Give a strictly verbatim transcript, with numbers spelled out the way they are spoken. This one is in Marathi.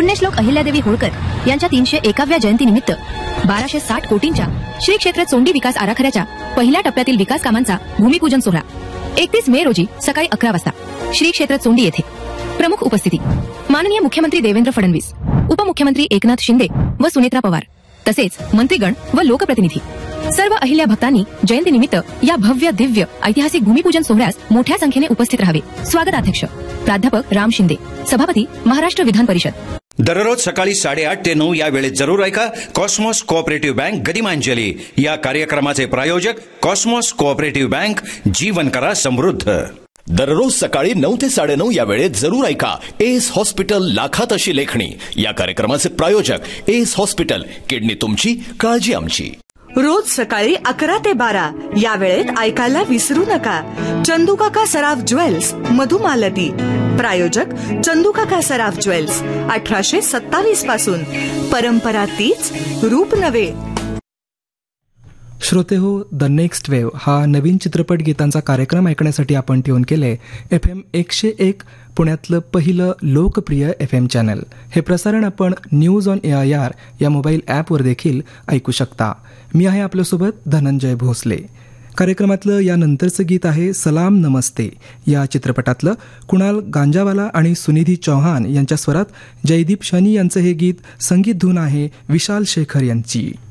पुण्यश्लोक अहिल्यादेवी होळकर यांच्या तीनशे एकाव्या जयंतीनिमित्त बाराशे साठ कोटींच्या श्री क्षेत्र चोंडी विकास आराखड्याच्या पहिल्या टप्प्यातील विकास कामांचा भूमिपूजन सोहळा एकतीस मे रोजी सकाळी अकरा वाजता श्री क्षेत्र चोंडी येथे. प्रमुख उपस्थिती माननीय मुख्यमंत्री देवेंद्र फडणवीस, उपमुख्यमंत्री एकनाथ शिंदे व सुनेत्रा पवार, तसेच मंत्रीगण व लोकप्रतिनिधी. सर्व अहिल्या भक्तांनी जयंतीनिमित्त या भव्य दिव्य ऐतिहासिक भूमिपूजन सोहळ्यास मोठ्या संख्येने उपस्थित राहावे. स्वागताध्यक्ष प्राध्यापक राम शिंदे, सभापती महाराष्ट्र विधान परिषद. दररोज सकाळी साडेआठ ते नऊ या वेळेत जरूर ऐका कॉस्मॉस कोऑपरेटिव्ह बँक गदिमांजली या कार्यक्रमाचे प्रायोजक कॉस्मॉस कोऑपरेटिव्ह बँक, जीवन करा समृद्ध. दररोज सकाळी नऊ ते साडेनऊ या वेळेत जरूर ऐका एस हॉस्पिटल लाखात अशी लेखणी या कार्यक्रमाचे प्रायोजक एस हॉस्पिटल, किडनी तुमची, काळजी आमची. रोज सकाळी अकरा ते बारा या वेळेत ऐकायला विसरू नका चंदूकाका सराफ ज्वेल्स, मधुमालती. प्रायोजक चंदूकाका सराफ ज्वेल्स, अठराशे सत्तावीस पासून. परंपरा तीच, रूप नवे. श्रोते हो, द नेक्स्ट वेव्ह हा नवीन चित्रपट गीतांचा कार्यक्रम ऐकण्यासाठी आपण ट्यून केले एफ एम एकशे एक, पुण्यातलं पहिलं लोकप्रिय एफ एम चॅनल. हे प्रसारण आपण news on A I R या मोबाईल ॲपवर देखील ऐकू शकता. मी आहे आपल्यासोबत धनंजय भोसले. कार्यक्रमातलं यानंतरचं गीत आहे सलाम नमस्ते या चित्रपटातलं. कुणाल गांजावाला आणि सुनिधी चौहान यांच्या स्वरात जयदीप शनी यांचं हे गीत. संगीत धून आहे विशाल शेखर यांची.